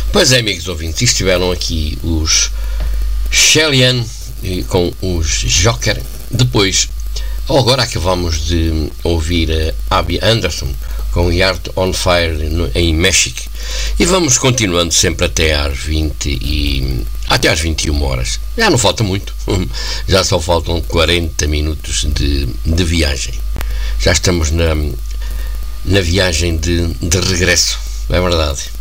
Pois é, amigos ouvintes, estiveram aqui os Shellyan com os Joker. Depois, agora acabamos de ouvir a Abby Anderson com Heart on Fire em México. E vamos continuando sempre até às 21 horas. Já não falta muito, já só faltam 40 minutos de viagem. Já estamos na viagem de regresso, não é verdade?